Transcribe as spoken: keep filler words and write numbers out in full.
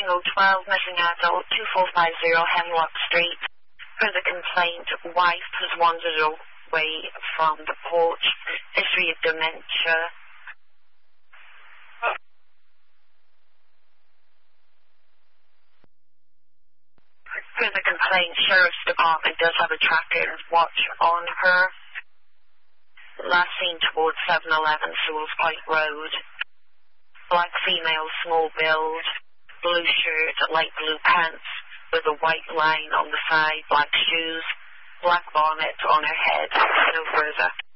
oh twelve, missing adult, two four five zero Hemlock Street. Further complaint, wife has wandered away from the porch, history of dementia. Further complaint, Sheriff's Department does have a tracker watch on her. Last seen towards seven eleven Sewell's Point Road. Black female, small build, blue shirt, light blue pants, with a white line on the side, black shoes, black bonnet on her head, no further.